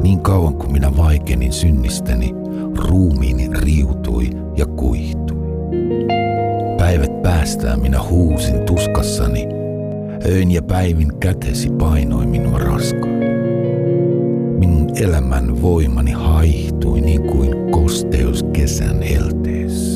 Niin kauan kuin minä vaikenin synnistäni, ruumiini riutui ja kuihtui. Päivät päästään minä huusin tuskassani, öin ja päivin kätesi painoi minua raskaana. Minun elämän voimani haihtui niin kuin kosteus kesän helteessä.